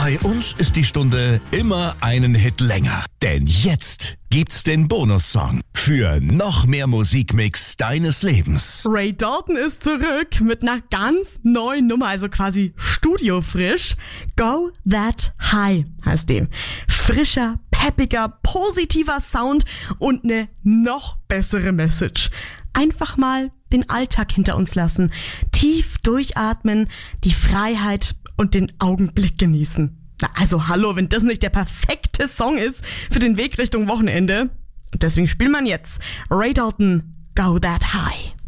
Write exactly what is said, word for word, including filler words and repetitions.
Bei uns ist die Stunde immer einen Hit länger. Denn jetzt gibt's den Bonussong für noch mehr Musikmix deines Lebens. Ray Dalton ist zurück mit einer ganz neuen Nummer, also quasi studiofrisch. Go That High heißt die. Frischer, peppiger, positiver Sound und eine noch bessere Message. Einfach mal den Alltag hinter uns lassen, tief durchatmen, die Freiheit und den Augenblick genießen. Na, also hallo, wenn das nicht der perfekte Song ist für den Weg Richtung Wochenende. Und deswegen spielt man jetzt Ray Dalton, Go That High.